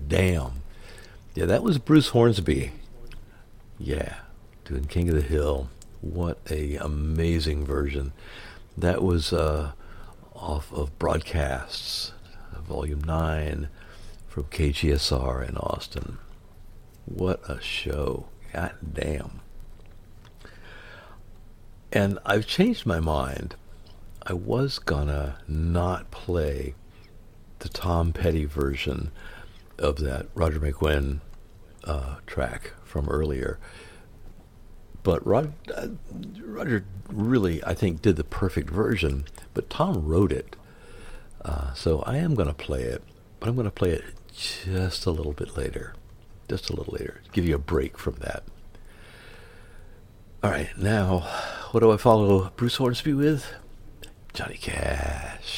damn. Yeah, that was Bruce Hornsby. Yeah, doing King of the Hill. What a amazing version. That was off of Broadcasts, Volume 9 from KGSR in Austin. What a show. God damn. And I've changed my mind. I was gonna not play the Tom Petty version of that Roger McGuinn track from earlier. But Roger really, I think, did the perfect version, but Tom wrote it. So I am going to play it, but I'm going to play it just a little bit later. Just a little later. Give you a break from that. All right, now, what do I follow Bruce Hornsby with? Johnny Cash.